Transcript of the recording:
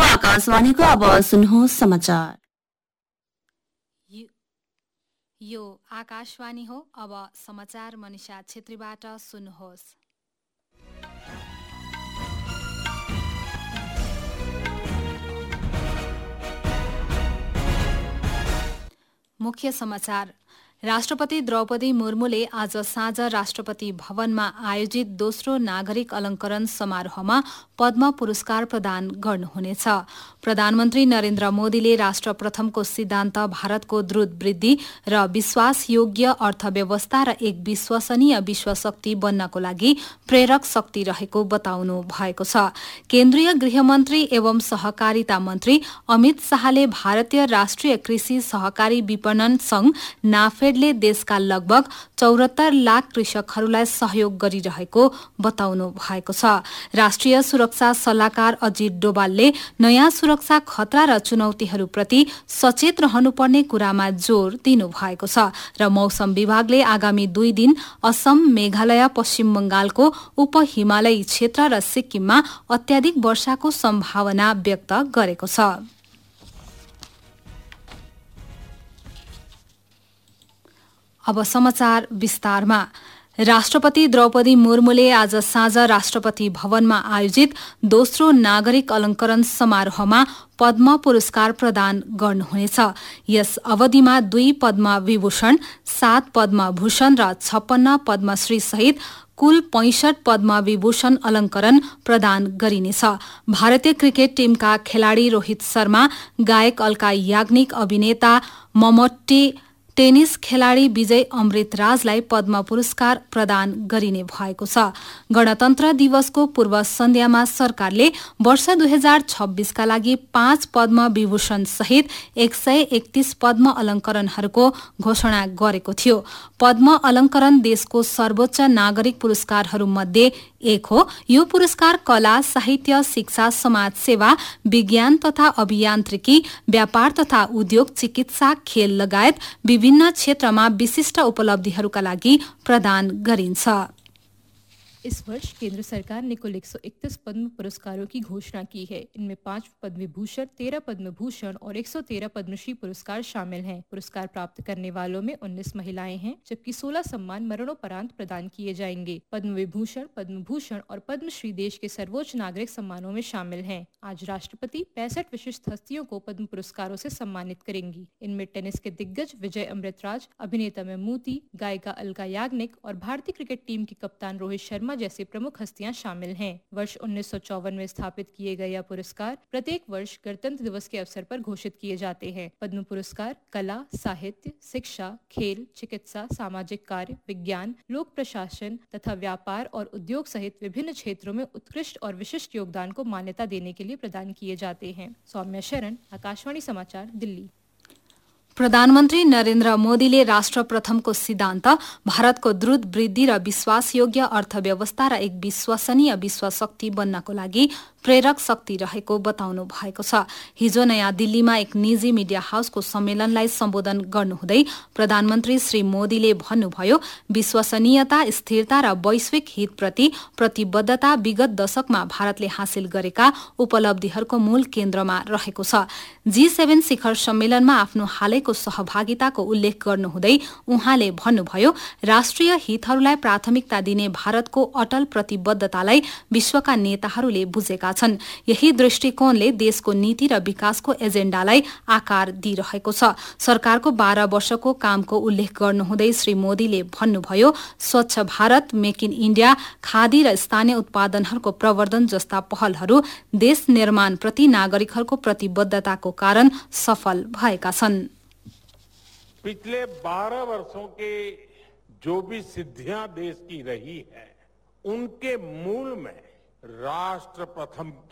आकाशवाणीको। अब सुन्नुहोस् समाचार। यो आकाशवाणी हो। अब समाचार मनिषा छेत्रीबाट सुन्नुहोस्। मुख्य समाचार। राष्ट्रपति द्रौपदी मुर्मुले आज साँझ राष्ट्रपति भवनमा आयोजित दोस्रो नागरिक अलङ्करण समारोहमा पद्म पुरस्कार प्रदान गर्नुहुनेछ। प्रधानमन्त्री नरेन्द्र मोदीले राष्ट्र प्रथमको सिद्धान्त भारतको द्रुत वृद्धि र विश्वासयोग्य अर्थव्यवस्था र एक विश्वसनीय विश्वशक्ति बन्नको लागि प्रेरक शक्ति रहेको बताउनु भएको छ। केन्द्रीय गृहमन्त्री एवं सहकारिता मन्त्री अमित शाहले भारतीय राष्ट्रिय कृषि सहकारी विपणन संघ नाफेडले देशका लगभग 74 लाख कृषकहरूलाई सहयोग गरिरहेको बताउनु भएको छ। राष्ट्रिय सुरक्षा सल्लाहकार अजित डोभालले नयाँ सुरक्षा खतरा र चुनौतीहरूप्रति सचेत रहनुपर्ने कुरामा जोड़ दिनुभएको छ र मौसम विभागले आगामी 2 दिन असम, मेघालय, पश्चिम बंगालको उपहिमालयी क्षेत्र र सिक्किममा अत्याधिक वर्षाको सम्भावना व्यक्त गरेको छ। अब समाचार विस्तारमा। राष्ट्रपति द्रौपदी मुर्मुले आज साँझ राष्ट्रपति भवनमा आयोजित दोस्रो नागरिक अलङ्करण समारोहमा पद्म पुरस्कार प्रदान गर्नुहुनेछ। यस अवधिमा 2 पद्म विभूषण, 7 पद्म भूषण र 56 पद्मश्री सहित कुल 65 पद्म विभूषण अलङ्करण प्रदान गरिनेछ। भारतीय क्रिकेट टीमका खेलाडी रोहित शर्मा, गायक अलका याग्निक, अभिनेता मम्मटी, टेनिस खेलाडी विजय अमृतराजलाई पद्म पुरस्कार प्रदान गरिने भएको छ। गणतन्त्र दिवसको पूर्व सन्ध्यामा सरकारले वर्ष 2026 का लागि 5 पद्म विभूषण सहित 131 पद्म अलङ्करणहरूको घोषणा गरेको थियो। पद्म अलङ्करण देशको सर्वोच्च नागरिक पुरस्कारहरूमध्ये एक हो। यो पुरस्कार कला, साहित्य, शिक्षा, समाज सेवा, विज्ञान तथा अभियान्त्रिकी, व्यापार तथा उद्योग, चिकित्सा, खेल लगायत विभिन्न क्षेत्रमा विशिष्ट उपलब्धिहरूका लागि प्रदान गरिन्छ। इस वर्ष केंद्र सरकार ने कुल 131 पद्म पुरस्कारों की घोषणा की है। इनमें 5 पद्म विभूषण, 13 पद्म भूषण और 113 पद्मश्री पुरस्कार शामिल हैं। पुरस्कार प्राप्त करने वालों में 19 महिलाएं हैं, जबकि 16 सम्मान मरणोपरांत प्रदान किए जाएंगे। पद्म विभूषण, पद्म भूषण और पद्मश्री देश के सर्वोच्च नागरिक सम्मानों में शामिल हैं। आज राष्ट्रपति 65 विशिष्ट हस्तियों को पद्म पुरस्कारों से सम्मानित करेंगी। इनमें टेनिस के दिग्गज विजय अमृतराज, अभिनेता मम्मूटी, गायिका अलका याग्निक और भारतीय क्रिकेट टीम के कप्तान रोहित शर्मा जैसे प्रमुख हस्तियां शामिल हैं। वर्ष 1954 में स्थापित किए गए यह पुरस्कार प्रत्येक वर्ष गणतंत्र दिवस के अवसर पर घोषित किए जाते हैं। पद्म पुरस्कार कला, साहित्य, शिक्षा, खेल, चिकित्सा, सामाजिक कार्य, विज्ञान, लोक प्रशासन तथा व्यापार और उद्योग सहित विभिन्न क्षेत्रों में उत्कृष्ट और विशिष्ट योगदान को मान्यता देने के लिए प्रदान किए जाते हैं। सौम्या शरण, आकाशवाणी समाचार, दिल्ली। प्रधानमन्त्री नरेन्द्र मोदीले राष्ट्र प्रथमको सिद्धान्त भारतको द्रुत वृद्धि र विश्वासयोग्य अर्थव्यवस्था र एक विश्वसनीय विश्वशक्ति बन्नको लागि प्रेरक शक्ति रहेको बताउनु भएको छ। हिजो नयाँ दिल्लीमा एक निजी मिडिया हाउसको सम्मेलनलाई सम्बोधन गर्नुहुँदै प्रधानमन्त्री श्री मोदीले भन्नुभयो, विश्वसनीयता, स्थिरता र वैश्विक हितप्रति प्रतिबद्धता विगत दशकमा भारतले हासिल गरेका उपलब्धिहरूको मूल केन्द्रमा रहेको छ। G7 शिखर सम्मेलनमा आफ्नो हालैको सहभागिताको उल्लेख गर्नुहुँदै उहाँले भन्नुभयो, राष्ट्रिय हितहरूलाई प्राथमिकता दिने भारतको अटल प्रतिबद्धतालाई विश्वका नेताहरूले बुझेका छन्। यही दृष्टिकोणले देशको नीति र विकासको एजेण्डालाई आकार दिइरहेको छ। सरकारको 12 वर्षको कामको उल्लेख गर्नुहुँदै श्री मोदीले भन्नुभयो, स्वच्छ Bharat, make in India, khadi र स्थानीय उत्पादनहरूको प्रवर्धन जस्ता पहलहरू देश निर्माणप्रति नागरिकहरूको प्रतिबद्धताको कारण सफल भएका छन्। पिछले 12 वर्षों के जो भी सिद्धियां देश की रही है, उनके मूल में राष्ट्र प्रथम